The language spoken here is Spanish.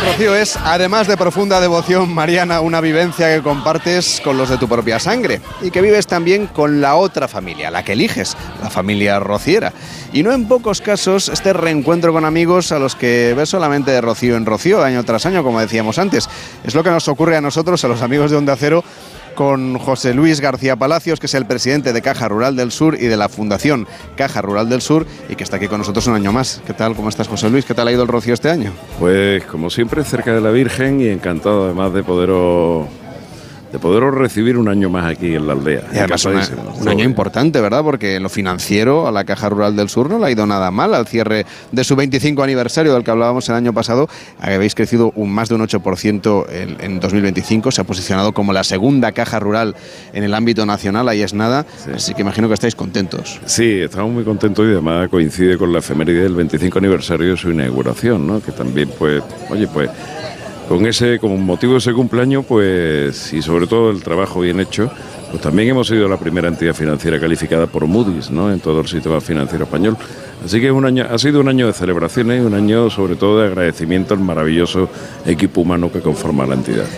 Rocío, es, además de profunda devoción mariana, una vivencia que compartes con los de tu propia sangre y que vives también con la otra familia, la que eliges, la familia rociera. Y no en pocos casos este reencuentro con amigos a los que ves solamente de Rocío en Rocío, año tras año, como decíamos antes. Es lo que nos ocurre a nosotros, a los amigos de Onda Cero, con José Luis García Palacios, que es el presidente de Caja Rural del Sur y de la Fundación Caja Rural del Sur, y que está aquí con nosotros un año más. ¿Qué tal? ¿Cómo estás, José Luis? ¿Qué tal ha ido el Rocío este año? Pues como siempre, cerca de la Virgen y encantado además de poderos recibir un año más aquí en la aldea. Y además un año importante, ¿verdad? Porque en lo financiero a la Caja Rural del Sur no le ha ido nada mal. Al cierre de su 25 aniversario del que hablábamos el año pasado, habéis crecido más de un 8% en 2025. Se ha posicionado como la segunda caja rural en el ámbito nacional, ahí es nada. Sí. Así que imagino que estáis contentos. Sí, estamos muy contentos y además coincide con la efeméride del 25 aniversario de su inauguración, ¿no? Que también, con motivo de ese cumpleaños, pues, y sobre todo el trabajo bien hecho, pues también hemos sido la primera entidad financiera calificada por Moody's, ¿no?, en todo el sistema financiero español. Así que ha sido un año de celebraciones y un año sobre todo de agradecimiento al maravilloso equipo humano que conforma la entidad.